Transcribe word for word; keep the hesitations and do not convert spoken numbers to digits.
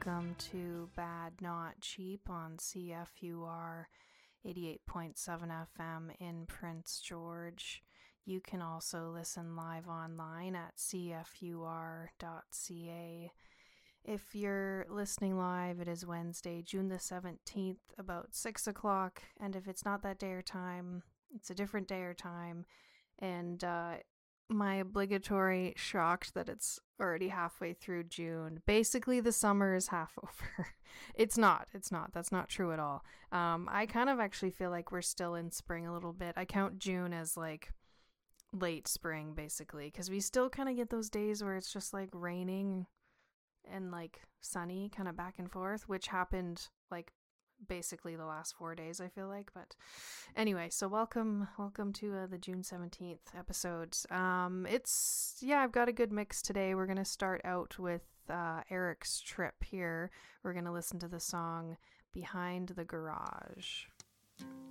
welcome to Bad Not Cheap on C F U R eighty-eight point seven F M in Prince George. You can also listen live online at c f u r dot c a. If you're listening live, it is Wednesday, June the seventeenth, about six o'clock, and if it's not that day or time, it's a different day or time, and uh, my obligatory shocked that it's already halfway through June. Basically, the summer is half over. It's not. It's not. That's not true at all. Um, I kind of actually feel like we're still in spring a little bit. I count June as like late spring, basically, because we still kind of get those days where it's just like raining and like sunny, kind of back and forth, which happened like basically the last four days, I feel like. But anyway, so welcome welcome to uh, the June seventeenth episode. Um it's yeah I've got a good mix today. We're gonna start out with uh Eric's Trip here. We're gonna listen to the song Behind the Garage.